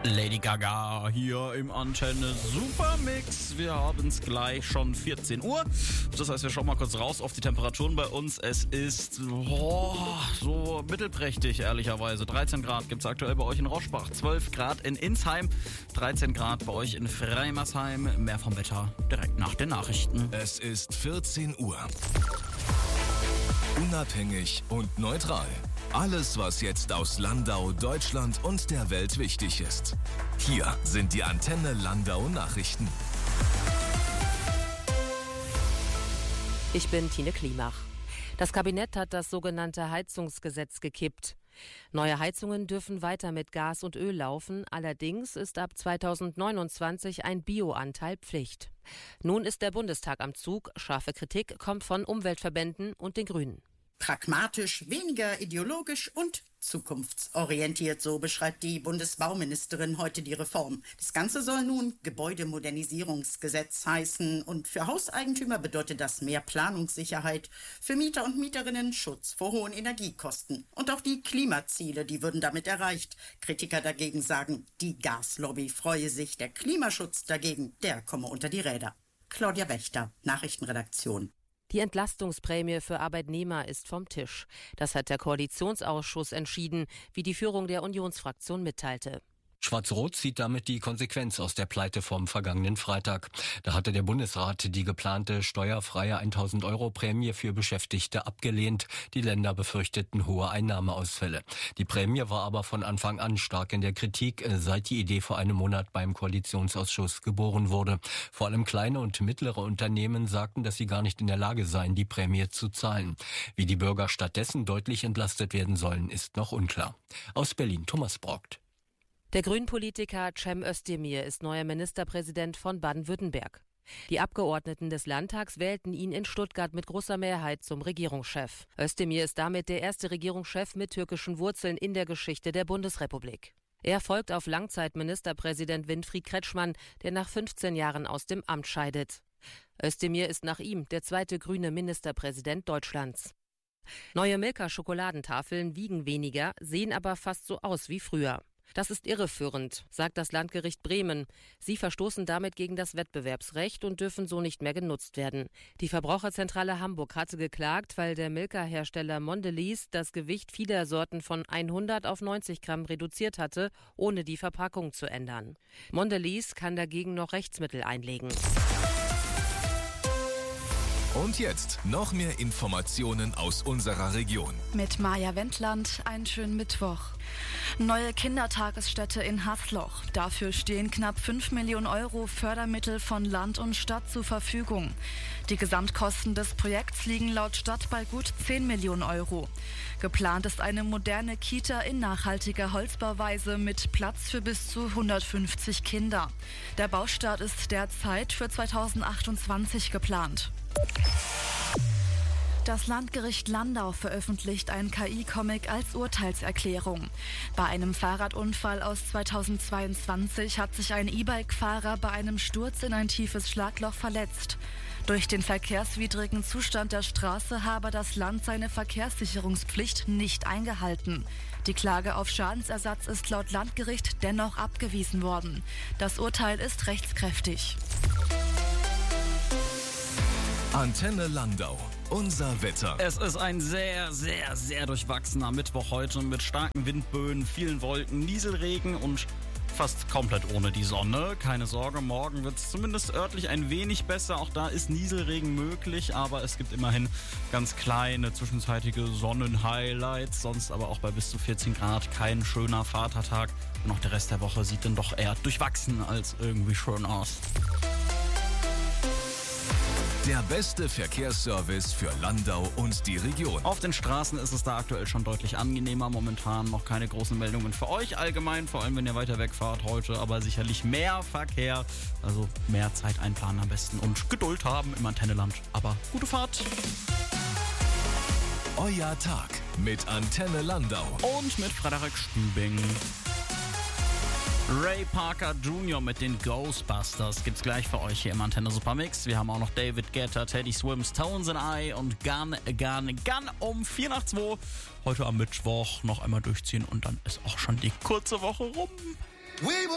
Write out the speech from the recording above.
Lady Gaga hier im Antenne Supermix. Wir haben es gleich schon 14 Uhr. Das heißt, wir schauen mal kurz raus auf die Temperaturen bei uns. Es ist so mittelprächtig, ehrlicherweise. 13 Grad gibt es aktuell bei euch in Roschbach, 12 Grad in Insheim, 13 Grad bei euch in Freimersheim. Mehr vom Wetter direkt nach den Nachrichten. Es ist 14 Uhr. Unabhängig und neutral. Alles, was jetzt aus Landau, Deutschland und der Welt wichtig ist. Hier sind die Antenne Landau Nachrichten. Ich bin Tine Klimach. Das Kabinett hat das sogenannte Heizungsgesetz gekippt. Neue Heizungen dürfen weiter mit Gas und Öl laufen, allerdings ist ab 2029 ein Bioanteil Pflicht. Nun ist der Bundestag am Zug, scharfe Kritik kommt von Umweltverbänden und den Grünen. Pragmatisch, weniger ideologisch und zukunftsorientiert, so beschreibt die Bundesbauministerin heute die Reform. Das Ganze soll nun Gebäudemodernisierungsgesetz heißen und für Hauseigentümer bedeutet das mehr Planungssicherheit, für Mieter und Mieterinnen Schutz vor hohen Energiekosten. Und auch die Klimaziele, die würden damit erreicht. Kritiker dagegen sagen, die Gaslobby freue sich, der Klimaschutz dagegen, der komme unter die Räder. Claudia Wächter, Nachrichtenredaktion. Die Entlastungsprämie für Arbeitnehmer ist vom Tisch. Das hat der Koalitionsausschuss entschieden, wie die Führung der Unionsfraktion mitteilte. Schwarz-Rot zieht damit die Konsequenz aus der Pleite vom vergangenen Freitag. Da hatte der Bundesrat die geplante steuerfreie 1.000 € Prämie für Beschäftigte abgelehnt. Die Länder befürchteten hohe Einnahmeausfälle. Die Prämie war aber von Anfang an stark in der Kritik, seit die Idee vor einem Monat beim Koalitionsausschuss geboren wurde. Vor allem kleine und mittlere Unternehmen sagten, dass sie gar nicht in der Lage seien, die Prämie zu zahlen. Wie die Bürger stattdessen deutlich entlastet werden sollen, ist noch unklar. Aus Berlin, Thomas Brockt. Der Grünen-Politiker Cem Özdemir ist neuer Ministerpräsident von Baden-Württemberg. Die Abgeordneten des Landtags wählten ihn in Stuttgart mit großer Mehrheit zum Regierungschef. Özdemir ist damit der erste Regierungschef mit türkischen Wurzeln in der Geschichte der Bundesrepublik. Er folgt auf Langzeitministerpräsident Winfried Kretschmann, der nach 15 Jahren aus dem Amt scheidet. Özdemir ist nach ihm der zweite grüne Ministerpräsident Deutschlands. Neue Milka-Schokoladentafeln wiegen weniger, sehen aber fast so aus wie früher. Das ist irreführend, sagt das Landgericht Bremen. Sie verstoßen damit gegen das Wettbewerbsrecht und dürfen so nicht mehr genutzt werden. Die Verbraucherzentrale Hamburg hatte geklagt, weil der Milka-Hersteller Mondelez das Gewicht vieler Sorten von 100 auf 90 Gramm reduziert hatte, ohne die Verpackung zu ändern. Mondelez kann dagegen noch Rechtsmittel einlegen. Und jetzt noch mehr Informationen aus unserer Region. Mit Maja Wendland, einen schönen Mittwoch. Neue Kindertagesstätte in Haßloch. Dafür stehen knapp 5 Millionen € Fördermittel von Land und Stadt zur Verfügung. Die Gesamtkosten des Projekts liegen laut Stadt bei gut 10 Millionen €. Geplant ist eine moderne Kita in nachhaltiger Holzbauweise mit Platz für bis zu 150 Kinder. Der Baustart ist derzeit für 2028 geplant. Das Landgericht Landau veröffentlicht einen KI-Comic als Urteilserklärung. Bei einem Fahrradunfall aus 2022 hat sich ein E-Bike-Fahrer bei einem Sturz in ein tiefes Schlagloch verletzt. Durch den verkehrswidrigen Zustand der Straße habe das Land seine Verkehrssicherungspflicht nicht eingehalten. Die Klage auf Schadensersatz ist laut Landgericht dennoch abgewiesen worden. Das Urteil ist rechtskräftig. Antenne Landau. Unser Wetter. Es ist ein sehr, sehr, sehr durchwachsener Mittwoch heute mit starken Windböen, vielen Wolken, Nieselregen und fast komplett ohne die Sonne. Keine Sorge, morgen wird es zumindest örtlich ein wenig besser. Auch da ist Nieselregen möglich, aber es gibt immerhin ganz kleine zwischenzeitige Sonnenhighlights. Sonst aber auch bei bis zu 14 Grad kein schöner Vatertag. Und auch der Rest der Woche sieht dann doch eher durchwachsen als irgendwie schön aus. Der beste Verkehrsservice für Landau und die Region. Auf den Straßen ist es da aktuell schon deutlich angenehmer. Momentan noch keine großen Meldungen für euch allgemein, vor allem wenn ihr weiter wegfahrt heute, aber sicherlich mehr Verkehr. Also mehr Zeit einplanen am besten und Geduld haben im Antenneland. Aber gute Fahrt. Euer Tag mit Antenne Landau. Und mit Frederik Stübing. Ray Parker Jr. mit den Ghostbusters gibt's gleich für euch hier im Antenne Supermix. Wir haben auch noch David Guetta, Teddy Swims, Tones and I und Gun um 1:45. Heute am Mittwoch noch einmal durchziehen und dann ist auch schon die kurze Woche rum.